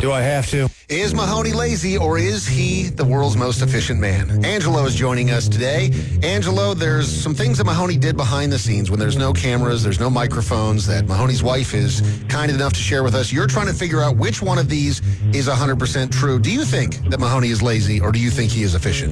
Do I have to? Is Mahoney lazy, or is he the world's most efficient man? Angelo is joining us today. Angelo, there's some things that Mahoney did behind the scenes when there's no cameras, there's no microphones, that Mahoney's wife is kind enough to share with us. You're trying to figure out which one of these is 100% true. Do you think that Mahoney is lazy, or do you think he is efficient?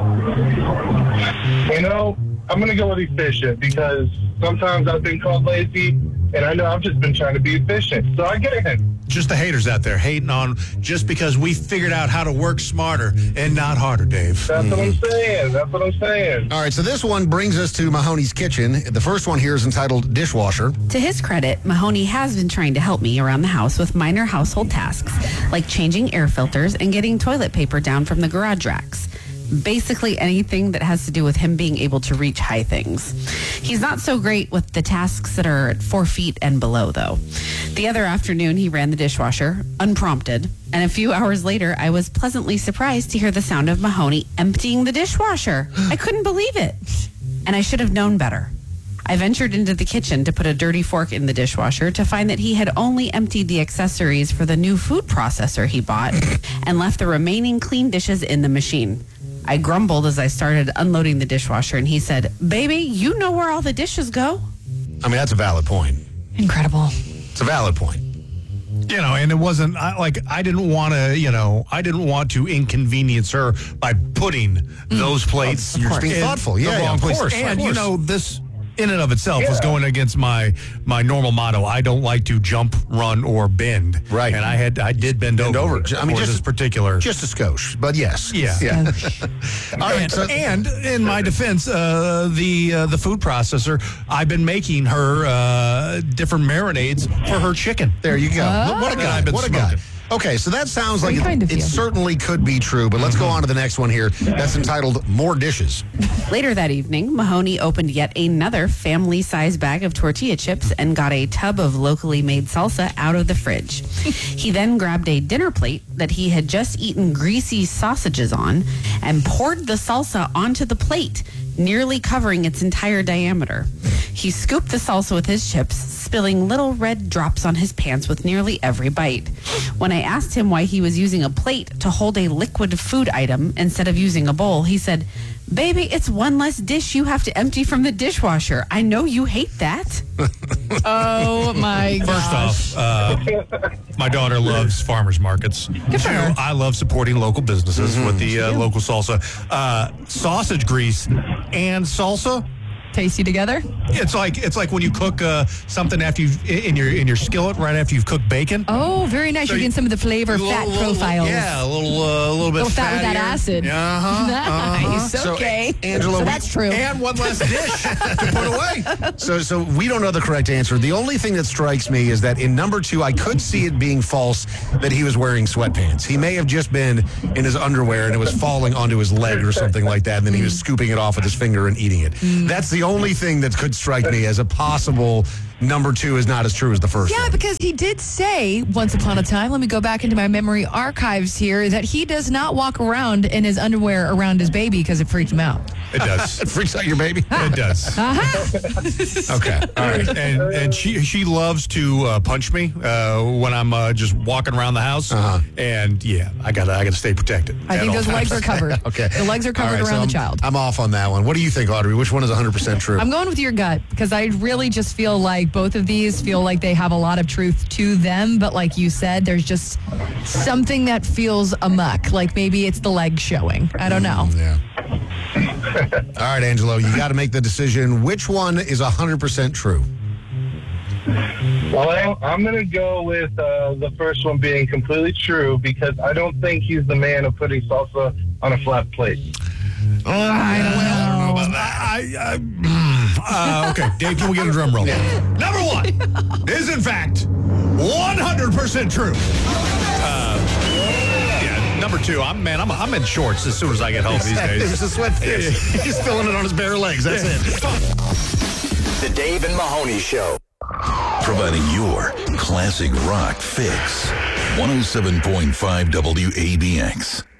You know, I'm going to go with efficient because sometimes I've been called lazy, and I know I've just been trying to be efficient. So I get it. Just the haters out there hating on just because we figured out how to work smarter and not harder, Dave. That's what I'm saying. That's what I'm saying. All right, so this one brings us to Mahoney's kitchen. The first one here is entitled Dishwasher. To his credit, Mahoney has been trying to help me around the house with minor household tasks, like changing air filters and getting toilet paper down from the garage racks. Basically anything that has to do with him being able to reach high things. He's not so great with the tasks that are at 4 feet and below, though. The other afternoon, he ran the dishwasher, unprompted, and a few hours later, I was pleasantly surprised to hear the sound of Mahoney emptying the dishwasher. I couldn't believe it, and I should have known better. I ventured into the kitchen to put a dirty fork in the dishwasher to find that he had only emptied the accessories for the new food processor he bought and left the remaining clean dishes in the machine. I grumbled as I started unloading the dishwasher, and he said, "Baby, you know where all the dishes go." I mean, that's a valid point. Incredible. It's a valid point. You know, and it wasn't I didn't want to inconvenience her by putting those plates. You're just being thoughtful. The Yeah, wrong of place. course. And you know, this in and of itself was going against my normal motto. I don't like to jump, run, or bend. Right. And I did bend over. I mean, for just this particular. Just a skosh, but yes. Yeah. All right. And in my defense, the food processor, I've been making her different marinades for her chicken. There you go. What a guy. What a guy. Okay, so that sounds like it certainly could be true, but let's go on to the next one here. That's entitled More Dishes. Later that evening, Mahoney opened yet another family-sized bag of tortilla chips and got a tub of locally made salsa out of the fridge. He then grabbed a dinner plate that he had just eaten greasy sausages on and poured the salsa onto the plate, nearly covering its entire diameter. He scooped the salsa with his chips, spilling little red drops on his pants with nearly every bite. When I asked him why he was using a plate to hold a liquid food item instead of using a bowl, he said, "Baby, it's one less dish you have to empty from the dishwasher. I know you hate that." Oh, my gosh. First off, my daughter loves farmers markets. Good for her. I love supporting local businesses with the local salsa. Sausage grease and salsa. Tasty together? It's like when you cook something after you've in your skillet right after you've cooked bacon. Oh, very nice. So You're getting some of the flavor, fat profiles. Yeah, a little bit little fat with that fattier. acid. Nice. Okay. Angela, so that's true. And one less dish to put away. So we don't know the correct answer. The only thing that strikes me is that in number 2, I could see it being false that he was wearing sweatpants. He may have just been in his underwear and it was falling onto his leg or something like that, and then he was scooping it off with his finger and eating it. That's the only thing that could strike me as a possible number 2 is not as true as the first one. Yeah, because he did say once upon a time, let me go back into my memory archives here, that he does not walk around in his underwear around his baby because it freaked him out. It does. It freaks out your baby? It does. Okay. All right. And she loves to punch me when I'm just walking around the house. And yeah, I gotta stay protected. I think those legs are covered. Okay. The legs are covered around the child. I'm off on that one. What do you think, Audrey? Which one is 100% true? I'm going with your gut because I really just feel like both of these feel like they have a lot of truth to them. But like you said, there's just something that feels amuck. Like maybe it's the legs showing. I don't know. Yeah. All right, Angelo, you got to make the decision. Which one is 100% true? Well, I'm going to go with the first one being completely true because I don't think he's the man of putting salsa on a flat plate. I don't know about that. Okay, Dave, can we get a drum roll? Number 1 is, in fact, 100% true. Number 2, I'm in shorts as soon as I get home these days. It's a sweatpants. He's filling it on his bare legs. That's it. The Dave and Mahoney Show. Providing your classic rock fix. 107.5 WABX.